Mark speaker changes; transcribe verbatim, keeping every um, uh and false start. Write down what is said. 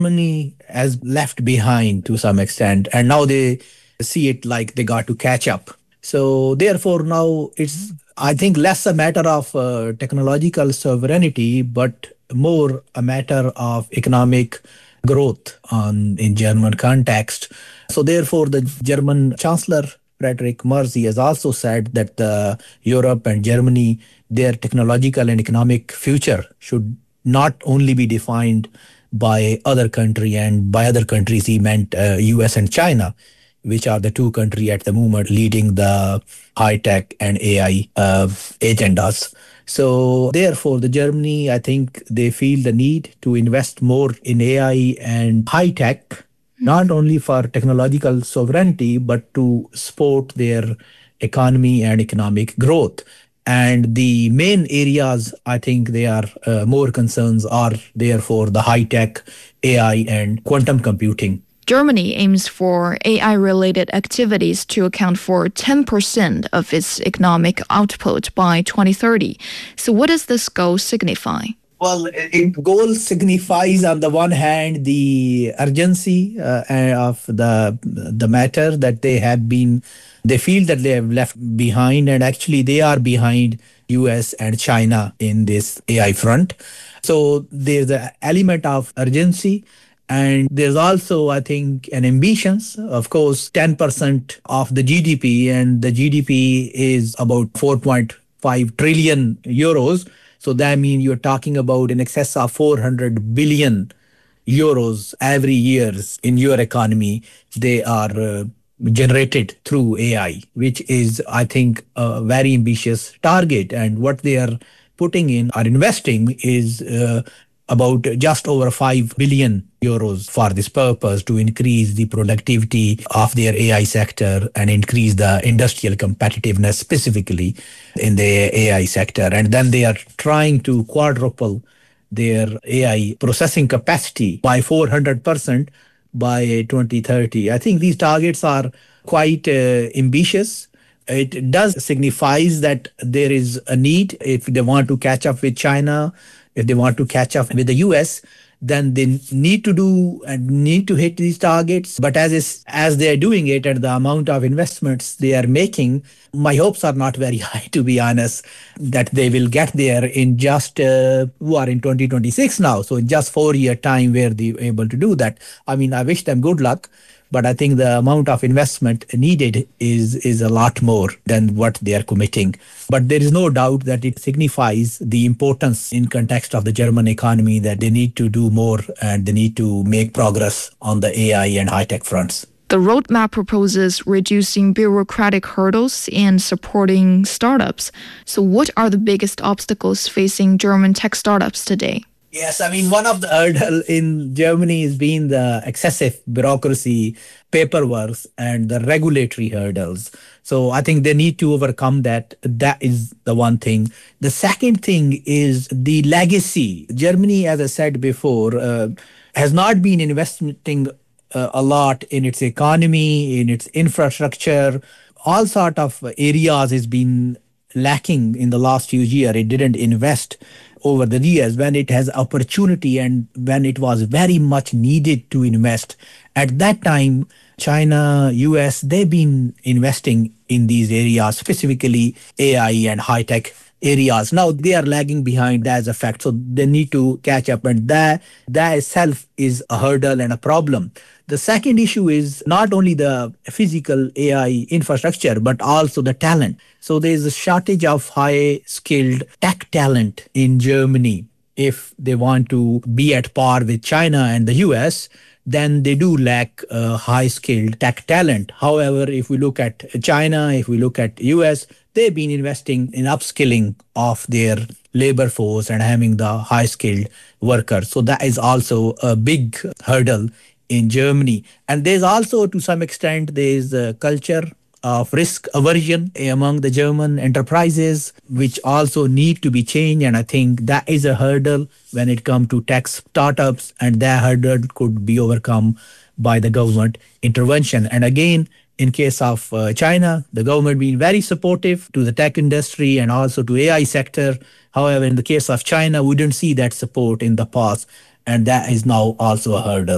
Speaker 1: Germany has left behind to some extent, and now they see it like they got to catch up. So therefore, now it's, I think, less a matter of uh, technological sovereignty, but more a matter of economic growth on in German context. So therefore, the German Chancellor Friedrich Merz has also said that uh, Europe and Germany, their technological and economic future should not only be defined by other country, and by other countries he meant uh, U S and China, which are the two countries at the moment leading the high tech and A I uh, agendas. So therefore, the Germany, I think they feel the need to invest more in A I and high tech, not only for technological sovereignty, but to support their economy and economic growth. And the main areas I think they are uh, more concerns are therefore the high tech, A I, and quantum computing.
Speaker 2: Germany aims for A I-related activities to account for ten percent of its economic output by twenty thirty. So what does this goal signify?
Speaker 1: Well, it goal signifies on the one hand the urgency uh, of the the matter, that they have been, they feel that they have left behind, and actually they are behind U S and China in this A I front. So there's an element of urgency. And there's also, I think, an ambitions. Of course, ten percent of the G D P, and the G D P is about four point five trillion euros. So that means you're talking about in excess of four hundred billion euros every year in your economy. They are uh, generated through A I, which is, I think, a very ambitious target. And what they are putting in or investing is uh, about just over five billion euros for this purpose, to increase the productivity of their A I sector and increase the industrial competitiveness specifically in the A I sector. And then they are trying to quadruple their A I processing capacity by four hundred percent by twenty thirty. I think these targets are quite uh, ambitious. It does signifies that there is a need, if they want to catch up with China, if they want to catch up with the U S, then they need to do and need to hit these targets. But as is, as they are doing it, and the amount of investments they are making, my hopes are not very high, to be honest, that they will get there in just uh, who are in twenty twenty-six now. So in just four year time where they able to do that. I mean, I wish them good luck. But I think the amount of investment needed is, is a lot more than what they are committing. But there is no doubt that it signifies the importance in context of the German economy, that they need to do more and they need to make progress on the A I and high-tech fronts.
Speaker 2: The roadmap proposes reducing bureaucratic hurdles and supporting startups. So what are the biggest obstacles facing German tech startups today?
Speaker 1: Yes, I mean, one of the hurdles in Germany has been the excessive bureaucracy, paperwork, and the regulatory hurdles. So I think they need to overcome that. That is the one thing. The second thing is the legacy. Germany, as I said before, uh, has not been investing uh, a lot in its economy, in its infrastructure. All sort of areas has been lacking in the last few years. It didn't invest over the years when it has opportunity and when it was very much needed to invest. At that time, China, U S, they've been investing in these areas, specifically A I and high-tech areas. Now they are lagging behind, as a fact. So they need to catch up, and that, that itself is a hurdle and a problem. The second issue is not only the physical A I infrastructure, but also the talent. So there's a shortage of high-skilled tech talent in Germany. If they want to be at par with China and the U S, then they do lack uh, high-skilled tech talent. However, if we look at China, if we look at U S, they've been investing in upskilling of their labor force and having the high-skilled workers. So that is also a big hurdle in Germany. And there's also, to some extent, there's a culture of risk aversion among the German enterprises, which also need to be changed. And I think that is a hurdle when it comes to tech startups, and that hurdle could be overcome by the government intervention. And again, in case of uh, China, the government being very supportive to the tech industry and also to A I sector. However, in the case of China, we didn't see that support in the past, and that is now also a hurdle.